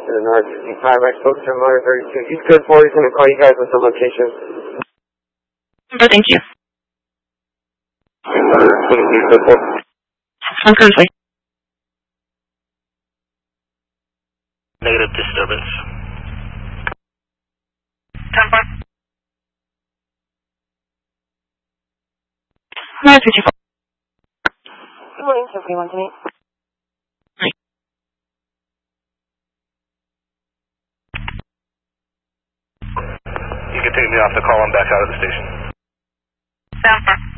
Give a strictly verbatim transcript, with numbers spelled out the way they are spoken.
to the north fifty-five. I spoke to him on thirty-two. He's good for it. He's going to call you guys with some locations. Thank you. I'm currently. Negative disturbance. ten four. nine fifty-four. Good morning, seven one eight. You can take me off the call. I'm back out of the station. Sound